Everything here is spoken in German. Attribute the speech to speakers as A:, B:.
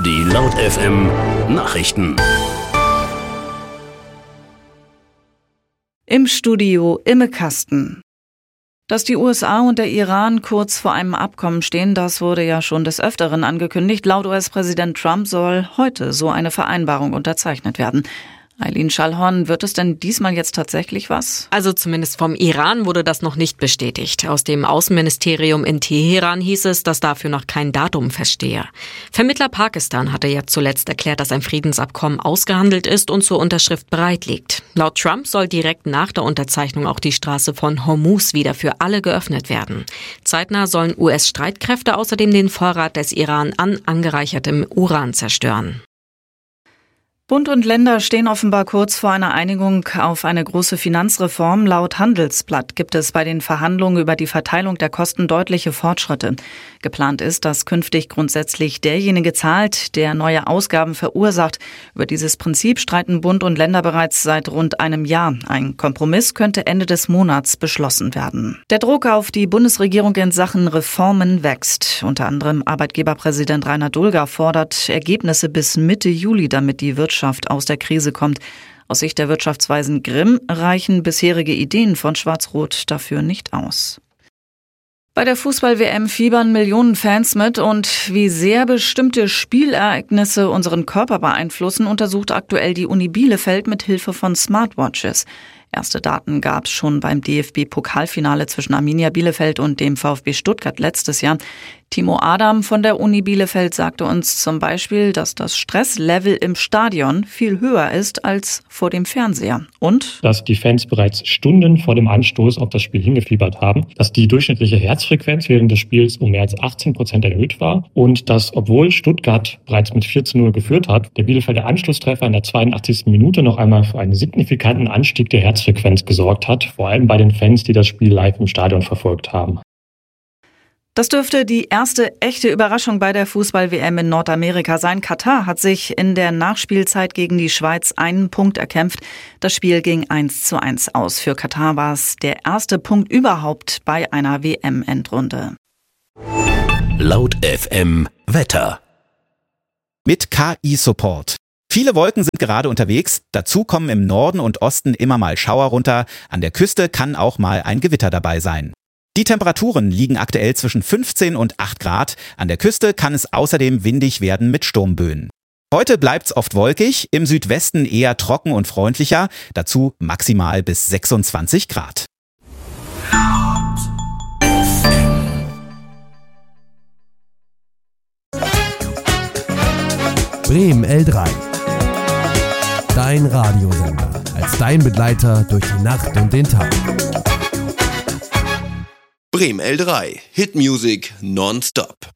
A: Die Laut FM Nachrichten.
B: Im Studio Imme Kasten. Dass die USA und der Iran kurz vor einem Abkommen stehen, das wurde ja schon des Öfteren angekündigt. Laut US-Präsident Trump soll heute so eine Vereinbarung unterzeichnet werden. Eileen Schallhorn, wird es denn diesmal jetzt tatsächlich was?
C: Also zumindest vom Iran wurde das noch nicht bestätigt. Aus dem Außenministerium in Teheran hieß es, dass dafür noch kein Datum feststehe. Vermittler Pakistan hatte ja zuletzt erklärt, dass ein Friedensabkommen ausgehandelt ist und zur Unterschrift bereit liegt. Laut Trump soll direkt nach der Unterzeichnung auch die Straße von Hormuz wieder für alle geöffnet werden. Zeitnah sollen US-Streitkräfte außerdem den Vorrat des Iran an angereichertem Uran zerstören.
B: Bund und Länder stehen offenbar kurz vor einer Einigung auf eine große Finanzreform. Laut Handelsblatt gibt es bei den Verhandlungen über die Verteilung der Kosten deutliche Fortschritte. Geplant ist, dass künftig grundsätzlich derjenige zahlt, der neue Ausgaben verursacht. Über dieses Prinzip streiten Bund und Länder bereits seit rund einem Jahr. Ein Kompromiss könnte Ende des Monats beschlossen werden. Der Druck auf die Bundesregierung in Sachen Reformen wächst. Unter anderem Arbeitgeberpräsident Rainer Dulger fordert Ergebnisse bis Mitte Juli, damit die Wirtschaft aus der Krise kommt. Aus Sicht der Wirtschaftsweisen Grimm reichen bisherige Ideen von Schwarz-Rot dafür nicht aus. Bei der Fußball-WM fiebern Millionen Fans mit und wie sehr bestimmte Spielereignisse unseren Körper beeinflussen, untersucht aktuell die Uni Bielefeld mit Hilfe von Smartwatches. Erste Daten gab es schon beim DFB-Pokalfinale zwischen Arminia Bielefeld und dem VfB Stuttgart letztes Jahr. Timo Adam von der Uni Bielefeld sagte uns zum Beispiel, dass das Stresslevel im Stadion viel höher ist als vor dem Fernseher. Und?
D: Dass die Fans bereits Stunden vor dem Anstoß auf das Spiel hingefiebert haben, dass die durchschnittliche Herzfrequenz während des Spiels um mehr als 18% erhöht war und dass, obwohl Stuttgart bereits mit 4:0 geführt hat, der Bielefelder Anschlusstreffer in der 82. Minute noch einmal für einen signifikanten Anstieg der Herzfrequenz gesorgt hat, vor allem bei den Fans, die das Spiel live im Stadion verfolgt haben.
B: Das dürfte die erste echte Überraschung bei der Fußball-WM in Nordamerika sein. Katar hat sich in der Nachspielzeit gegen die Schweiz einen Punkt erkämpft. Das Spiel ging 1:1 aus. Für Katar war es der erste Punkt überhaupt bei einer WM-Endrunde.
A: Laut FM Wetter.
E: Mit KI-Support. Viele Wolken sind gerade unterwegs. Dazu kommen im Norden und Osten immer mal Schauer runter. An der Küste kann auch mal ein Gewitter dabei sein. Die Temperaturen liegen aktuell zwischen 15 und 8 Grad. An der Küste kann es außerdem windig werden mit Sturmböen. Heute bleibt's oft wolkig, im Südwesten eher trocken und freundlicher, dazu maximal bis 26 Grad.
F: Bremen L3. Dein Radiosender als dein Begleiter durch die Nacht und den Tag.
G: Bremen L3. Hitmusik nonstop.